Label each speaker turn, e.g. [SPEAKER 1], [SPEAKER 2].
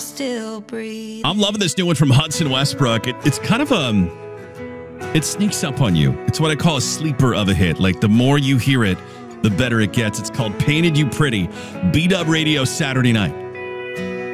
[SPEAKER 1] still breathing.
[SPEAKER 2] I'm loving this new one from Hudson Westbrook. It's kind of it sneaks up on you. It's what I call a sleeper of a hit. Like the more you hear it, the better it gets. It's called Painted You Pretty. B-Dub Radio Saturday night.